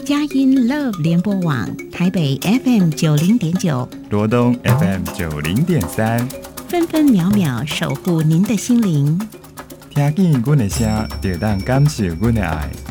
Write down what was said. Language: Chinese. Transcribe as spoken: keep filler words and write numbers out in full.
佳音 Love 联播网台北 F M 九零点九， 罗东 F M 九零点三， 分分秒秒守护您的心灵。 听见阮的声，就当感受阮的爱。